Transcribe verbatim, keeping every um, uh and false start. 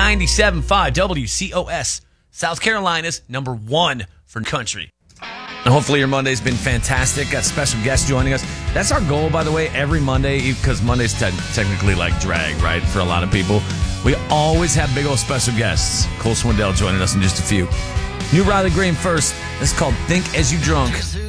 ninety-seven point five W C O S, South Carolina's number one for country. And hopefully your Monday's been fantastic. Got special guests joining us. That's our goal, by the way, every Monday, because Monday's te- technically like drag, right, for a lot of people. We always have big old special guests. Cole Swindell joining us in just a few. New Riley Green first. This is called Think As You Drunk.